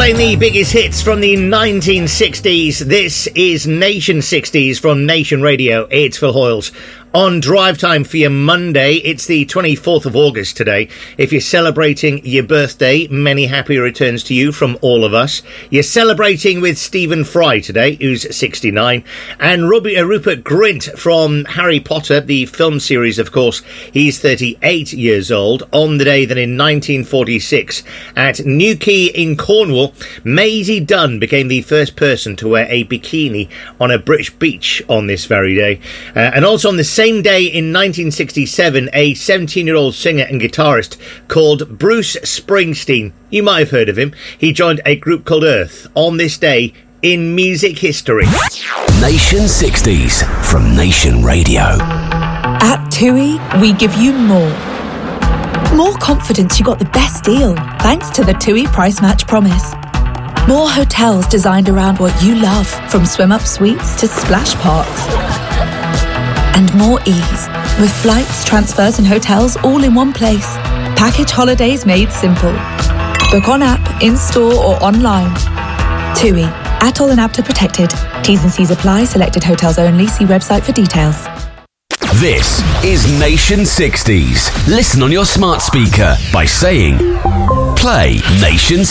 Playing the biggest hits from the 1960s. This is Nation 60s from Nation Radio. It's Phil Hoyles. On Drive Time for your Monday, it's the 24th of August today. If you're celebrating your birthday, many happy returns to you from all of us. You're celebrating with Stephen Fry today, who's 69, and Rupert Grint from Harry Potter, the film series, of course. He's 38 years old. On the day that in 1946, at Newquay in Cornwall, Maisie Dunn became the first person to wear a bikini on a British beach on this very day. And also on the same day in 1967, a 17-year-old singer and guitarist called Bruce Springsteen, you might have heard of him, he joined a group called Earth on this day in music history. Nation 60s from Nation Radio. At TUI, we give you more. More confidence you got the best deal, thanks to the TUI Price Match Promise. More hotels designed around what you love, from swim-up suites to splash parks. And more ease, with flights, transfers and hotels all in one place. Package holidays made simple. Book on app, in-store or online. TUI, ATOL and APTA protected. T's and C's apply, selected hotels only. See website for details. This is Nation 60s. Listen on your smart speaker by saying, play Nation